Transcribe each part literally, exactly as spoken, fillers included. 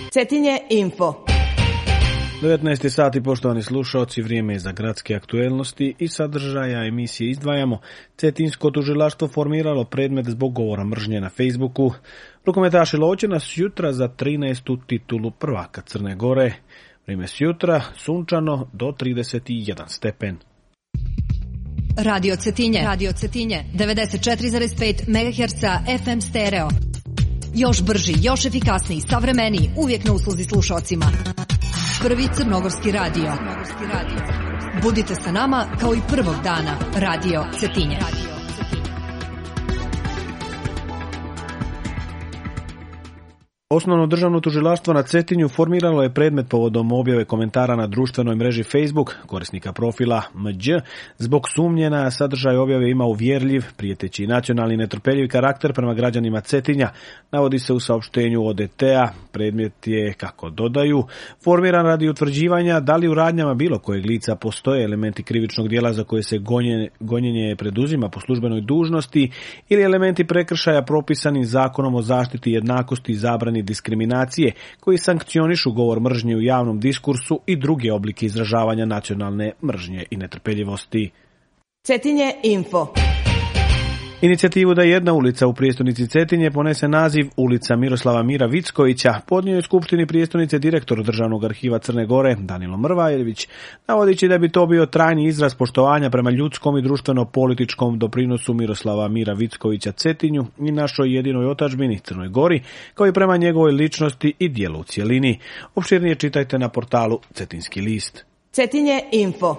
Cetinje info. devetnaest sati, poštovani slušaoci, vrijeme je za gradske aktuelnosti i sadržaja emisije izdvajamo. Cetinsko tužilaštvo formiralo predmet zbog govora mržnje na Facebooku. Rukometaši Lovćena s jutra za trinaestu titulu prvaka Crne Gore. Vrijeme s jutra sunčano do trideset jedan stepen. Radio Cetinje, Radio Cetinje, devedeset četiri zarez pet megaherca F M stereo. Još brži, još efikasniji, savremeniji, uvijek na usluzi slušaocima. Prvi crnogorski radio. Budite sa nama kao i prvog dana. Radio Cetinje. Osnovno državno tužilaštvo na Cetinju formiralo je predmet povodom objave komentara na društvenoj mreži Facebook korisnika profila M Đ zbog sumnje na sadržaj objave ima uvjerljiv, prijeteći nacionalni netrpeljiv karakter prema građanima Cetinja. Navodi se u saopštenju O D T-a. Predmet je, kako dodaju, formiran radi utvrđivanja da li u radnjama bilo kojeg lica postoje elementi krivičnog djela za koje se gonjenje, gonjenje preduzima po službenoj dužnosti ili elementi prekršaja propisani Zakonom o zaštiti jednakosti i zabrani diskriminacije koji sankcionišu govor mržnje u javnom diskursu i druge oblike izražavanja nacionalne mržnje i netrpeljivosti. Cetinje info. Inicijativu da jedna ulica u prijestolnici Cetinje ponese naziv Ulica Miroslava Mira Vickovića podnio je Skupštini prijestolnice direktor Državnog arhiva Crne Gore Danilo Mrvajević, navodići da bi to bio trajni izraz poštovanja prema ljudskom i društveno-političkom doprinosu Miroslava Mira Vickovića Cetinju i našoj jedinoj otadžbini Crnoj Gori, kao i prema njegovoj ličnosti i djelu u cjelini. Opširnije čitajte na portalu Cetinski list. Cetinje info.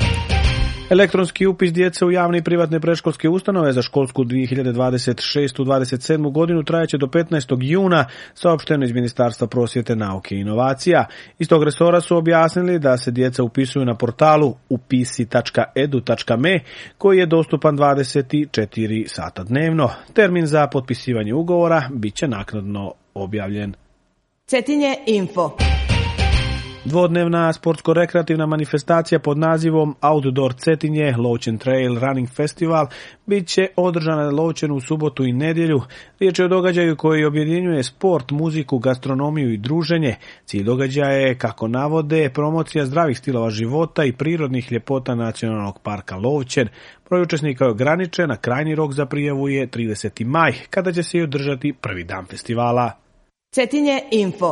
Elektronski upis djece u javne i privatne predškolske ustanove za školsku dvije hiljade dvadeset šestu dvadeset sedmu godinu trajeće do petnaestog juna, saopšteno iz Ministarstva prosvjete, nauke i inovacija. Iz tog resora su objasnili da se djeca upisuju na portalu upisi tačka edu tačka me koji je dostupan dvadeset četiri sata dnevno. Termin za potpisivanje ugovora bit će naknadno objavljen. Cetinje info. Dvodnevna sportsko-rekreativna manifestacija pod nazivom Outdoor Cetinje Lovćen Trail Running Festival bit će održana na Lovćenu u subotu i nedjelju. Riječ je o događaju koji objedinjuje sport, muziku, gastronomiju i druženje. Cilj događaja je, kako navode, promocija zdravih stilova života i prirodnih ljepota Nacionalnog parka Lovćen. Broj učesnika je ograničen, a krajnji rok za prijavu je trideseti maj, kada će se i održati prvi dan festivala. Cetinje info.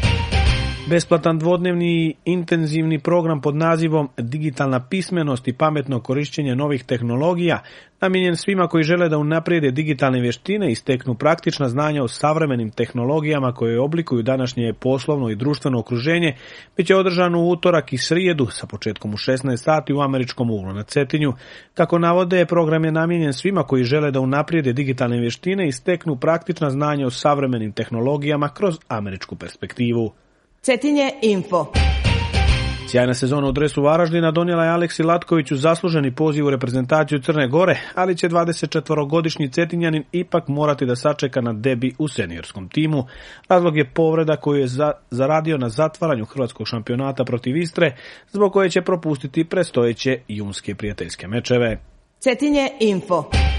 Besplatan dvodnevni intenzivni program pod nazivom Digitalna pismenost i pametno korišćenje novih tehnologija, namijenjen svima koji žele da unaprijede digitalne vještine i steknu praktična znanja o savremenim tehnologijama koje oblikuju današnje poslovno i društveno okruženje, bit će održan u utorak i srijedu sa početkom u šesnaest sati u Američkom uglu na Cetinju. Kako navode, program je namijenjen svima koji žele da unaprijede digitalne vještine i steknu praktična znanja o savremenim tehnologijama kroz američku perspektivu. Cetinje info. Sjajna sezona u dresu Varaždina donijela je Aleksi Latkoviću zasluženi poziv u reprezentaciju Crne Gore, ali će dvadesetčetvorogodišnji Cetinjanin ipak morati da sačeka na debi u seniorskom timu. Razlog je povreda koju je za, zaradio na zatvaranju hrvatskog šampionata protiv Istre, zbog koje će propustiti predstojeće junske prijateljske mečeve. Cetinje info.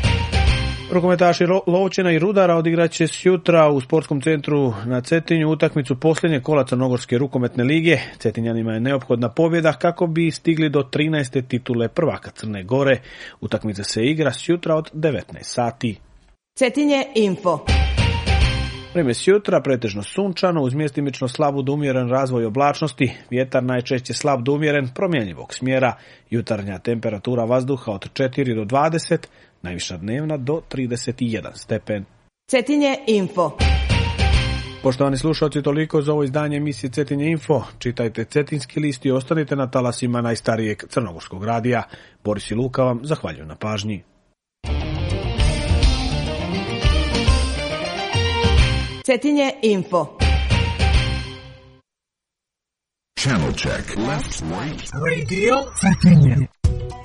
Rukometaši Lovćena i Rudara odigraće sjutra u sportskom centru na Cetinju utakmicu posljednje kola Crnogorske rukometne lige. Cetinjanima je neophodna pobjeda kako bi stigli do trinaeste titule prvaka Crne Gore. Utakmica se igra sjutra od devetnaest sati. Cetinje info. Vrijeme sjutra pretežno sunčano uz mjestimično slab do umjeren razvoj oblačnosti, vjetar najčešće slab do umjeren promjenjivog smjera, jutarnja temperatura vazduha od četiri do dvadeset, najviša dnevna do trideset jedan stepen. Cetinje info. Poštovani slušalci, toliko za ovo izdanje emisije Cetinje info. Čitajte Cetinski list i ostanite na talasima najstarijeg crnogorskog radija. Boris i Luka vam zahvaljuju na pažnji. Cetinje info. Channel check. Left, right. Radio Cetinje.